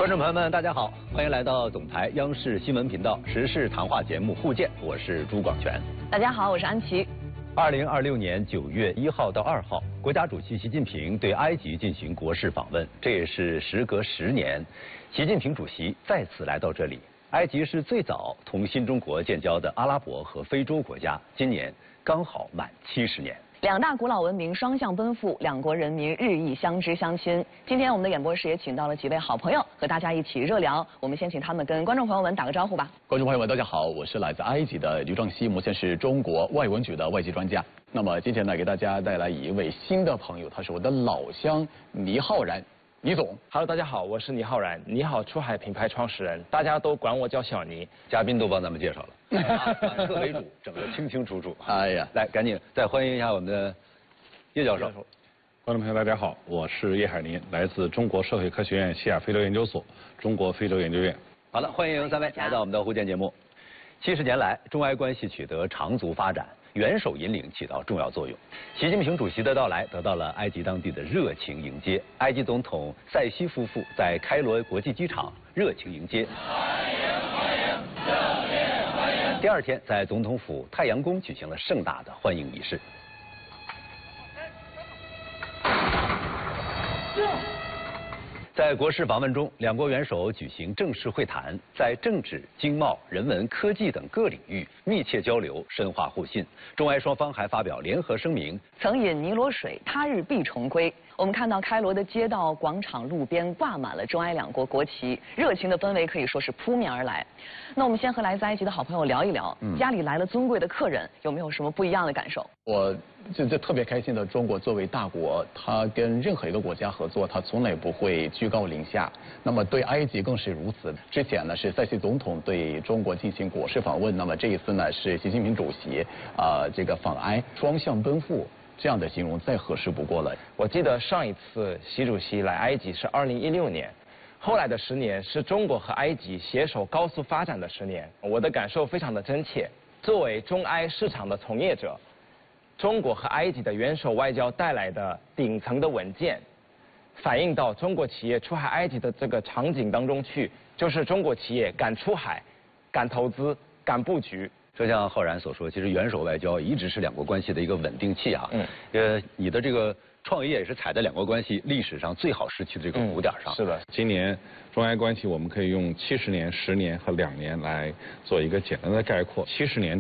观众朋友们，大家好，欢迎来到总台央视新闻频道时事谈话节目《互鉴》，我是朱广权。 大家好，我是安琪。 2026年9月1号到2号，国家主席习近平对埃及进行国事访问，这也是时隔10年，习近平主席再次来到这里。埃及是最早同新中国建交的阿拉伯和非洲国家，今年刚好满70年。 两大古老文明双向奔赴，两国人民日益相知相亲。今天我们的演播室也请到了几位好朋友，和大家一起热聊。我们先请他们跟观众朋友们打个招呼吧。 观众朋友们，大家好，我是来自埃及的刘正熙，目前是中国外文局的外籍专家。那么今天呢，给大家带来一位新的朋友，他是我的老乡倪浩然。倪总 ，Hello， 大家好，我是倪浩然，倪好出海品牌创始人，大家都管我叫小倪。 嘉宾都帮咱们介绍了，反客为主，整个清清楚楚。哎呀，来，赶紧再欢迎一下我们的叶教授。 观众朋友，大家好，我是叶海林，来自中国社会科学院西亚非洲研究所、中国非洲研究院。 好了，欢迎三位来到我们的互鉴节目。70年来，中埃关系取得长足发展。元首引领起到重要作用，习近平主席的到来得到了埃及当地的热情迎接。埃及总统塞西夫妇在开罗国际机场热情迎接。第二天，在总统府太阳宫举行了盛大的欢迎仪式。在国事访问中，两国元首举行正式会谈，在政治、经贸、人文、科技等各领域密切交流，深化互信。中埃双方还发表联合声明： 曾饮尼罗水，他日必重归。我们看到开罗的街道、广场、路边挂满了中埃两国国旗，热情的氛围可以说是扑面而来。那我们先和来自埃及的好朋友聊一聊，家里来了尊贵的客人，有没有什么不一样的感受？ 我这特别开心的，中国作为大国，它跟任何一个国家合作，它从来不会居高临下。那么对埃及更是如此。之前呢是塞西总统对中国进行国事访问，那么这一次呢是习近平主席这个访埃，双向奔赴。这样的形容再合适不过了。 我记得上一次习主席来埃及是2016年，后来的10年是中国和埃及携手高速发展的10年。我的感受非常的真切。作为中埃市场的从业者，中国和埃及的元首外交带来的顶层的稳健，反映到中国企业出海埃及的这个场景当中去，就是中国企业敢出海、敢投资、敢布局。 就像浩然所说，其实元首外交一直是两国关系的一个稳定器啊。你的这个创业也是踩在两国关系历史上最好时期的这个鼓点上。 是的。 今年中埃关系我们可以用70年、10年和2年来做一个简单的概括。70年。